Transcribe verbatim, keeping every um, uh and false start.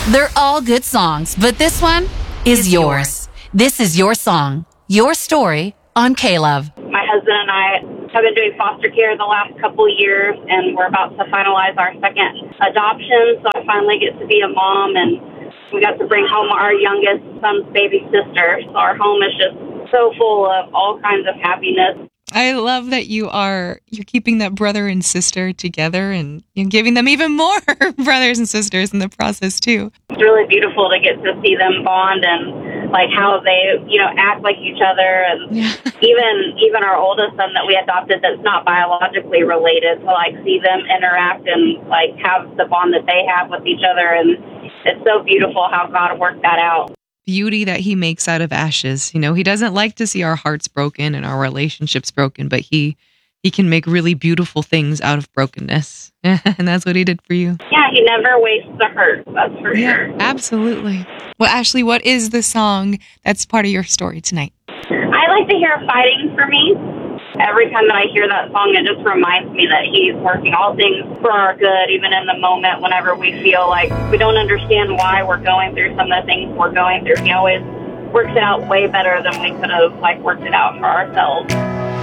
They're all good songs, but this one is yours. This is your song, your story on K-Love. My husband and I have been doing foster care the last couple of years, and we're about to finalize our second adoption, so I finally get to be a mom, and we got to bring home our youngest son's baby sister. So our home is just so full of all kinds of happiness. I love that you are, you're keeping that brother and sister together and you're giving them even more brothers and sisters in the process too. It's really beautiful to get to see them bond and like how they, you know, act like each other. And yeah. even, even our oldest son that we adopted that's not biologically related, to like see them interact and like have the bond that they have with each other. And it's so beautiful how God worked that out. Beauty that he makes out of ashes. You know, he doesn't like to see our hearts broken and our relationships broken, but he he can make really beautiful things out of brokenness. And that's what he did for you. Yeah, he never wastes a hurt. That's for yeah, sure. Absolutely. Well, Ashley, what is the song that's part of your story tonight? I like to hear Fighting for Me. Every time that I hear that song, it just reminds me that he's working all things for our good, even in the moment whenever we feel like we don't understand why we're going through some of the things we're going through. He always works it out way better than we could have like worked it out for ourselves.